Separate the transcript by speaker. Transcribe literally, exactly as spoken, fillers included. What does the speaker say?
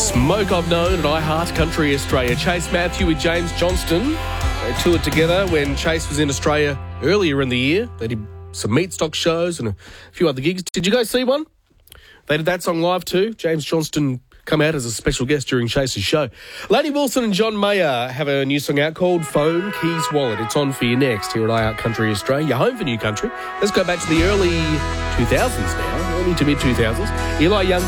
Speaker 1: Smoke I've known at I Heart Country Australia. Chase Matthew with James Johnston. They toured together when Chase was in Australia earlier in the year. They did some meat stock shows and a few other gigs. Did you go see one? They did that song live too. James Johnston come out as a special guest during Chase's show. Laney Wilson and John Mayer have a new song out called Phone Keys Wallet. It's on for you next here at I Heart Country Australia. Your home for new country. Let's go back to the early two thousands now, early to mid two thousands. Eli Young